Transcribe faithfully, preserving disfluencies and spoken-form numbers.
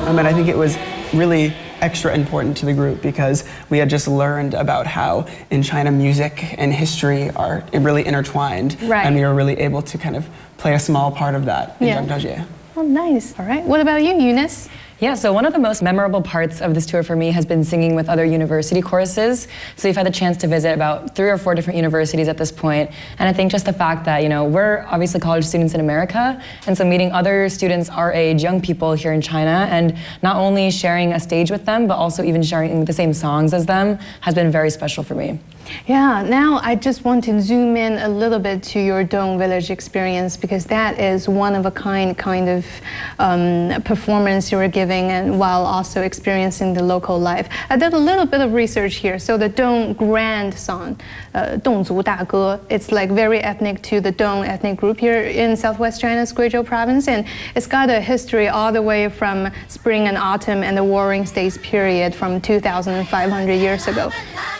Um, and I think it was really extra important to the group because we had just learned about how in China music and history are really intertwined. Right. And we were really able to kind of play a small part of that in Yeah. Zhangjiajie. Oh, nice. All right. What about you, Eunice? Yeah, so one of the most memorable parts of this tour for me has been singing with other university choruses. So we've had the chance to visit about three or four different universities at this point. And I think just the fact that, you know, we're obviously college students in America, and so meeting other students our age, young people here in China, and not only sharing a stage with them, but also even sharing the same songs as them has been very special for me. Yeah, now I just want to zoom in a little bit to your Dong Village experience, because that is one of a kind kind of um, performance you were giving, and while also experiencing the local life. I did a little bit of research here. So the Dong Grand song, uh, 侗族大歌, it's like very ethnic to the Dong ethnic group here in southwest China's Guizhou province, and it's got a history all the way from spring and autumn and the Warring States period from two thousand five hundred years ago.